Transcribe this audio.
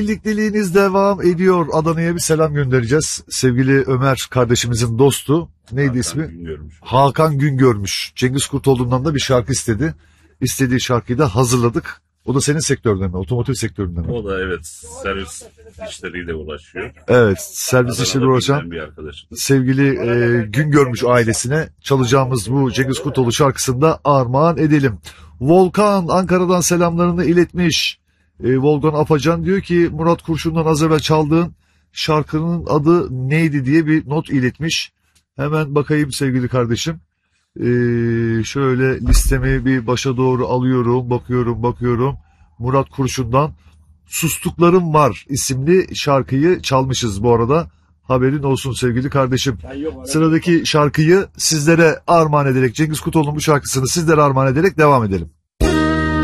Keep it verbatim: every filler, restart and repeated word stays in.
Birlikteliğiniz devam ediyor. Adana'ya bir selam göndereceğiz. Sevgili Ömer kardeşimizin dostu. Neydi Hakan ismi? Güngörmüş. Hakan Güngörmüş. Cengiz Kurtoğlu'ndan da bir şarkı istedi. İstediği şarkıyı da hazırladık. O da senin sektöründen mi? Otomotiv sektöründen mi? O da evet servis işleriyle uğraşıyor. Evet, servis Adana'da işleri uğraşan bilinen bir arkadaşım. sevgili e, Güngörmüş ailesine çalacağımız bu Cengiz Kurtoğlu şarkısını da armağan edelim. Volkan Ankara'dan selamlarını iletmiş. E, Volkan Afacan diyor ki Murat Kurşun'dan az evvel çaldığın şarkının adı neydi diye bir not iletmiş. Hemen bakayım sevgili kardeşim. E, şöyle listemi bir başa doğru alıyorum, bakıyorum, bakıyorum. Murat Kurşun'dan Sustuklarım Var isimli şarkıyı çalmışız bu arada. Haberin olsun sevgili kardeşim. Sıradaki şarkıyı sizlere armağan ederek, Cengiz Kurtoğlu'nun bu şarkısını sizlere armağan ederek devam edelim.